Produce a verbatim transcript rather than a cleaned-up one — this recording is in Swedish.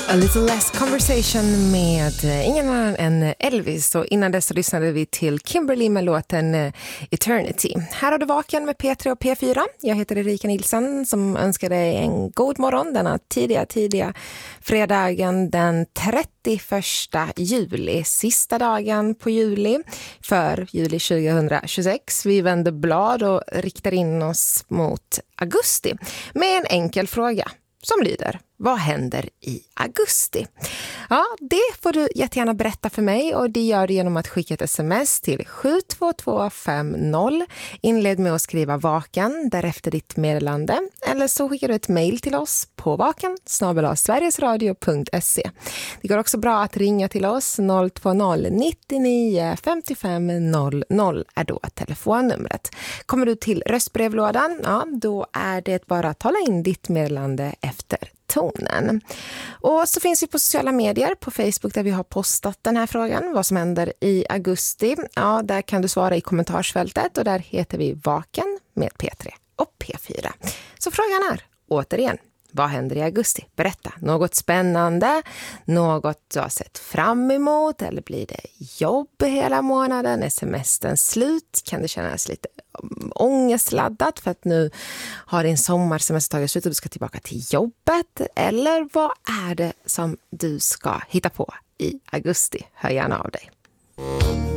A Little Less Conversation med ingen annan än Elvis, och innan dess så lyssnade vi till Kimberly med låten Eternity. Här har du Vaken med P tre och P fyra. Jag heter Erika Nilsson som önskar dig en god morgon denna tidiga, tidiga fredagen den trettioförsta juli. Sista dagen på juli för juli tjugohundratjugosex. Vi vänder blad och riktar in oss mot augusti med en enkel fråga som lyder: vad händer i augusti? Ja, det får du jättegärna berätta för mig, och det gör du genom att skicka ett sms till sju två två fem noll. Inled med att skriva vaken, därefter ditt meddelande. Eller så skickar du ett mejl till oss på vaken snabel-a sverigesradio punkt se. Det går också bra att ringa till oss. noll två noll nittionio femtiofem noll noll är då telefonnumret. Kommer du till röstbrevlådan, ja, då är det bara att tala in ditt meddelande efter tonen. Och så finns vi på sociala medier, på Facebook, där vi har postat den här frågan, vad som händer i augusti. Ja, där kan du svara i kommentarsfältet, och där heter vi Vaken med P tre och P fyra. Så frågan är, återigen, vad händer i augusti? Berätta, något spännande, något du har sett fram emot, eller blir det jobb hela månaden? Är semestern slut? Kan det kännas lite ångestladdat för att nu har din sommarsemester tagit slut och du ska tillbaka till jobbet? Eller vad är det som du ska hitta på i augusti? Hör gärna av dig.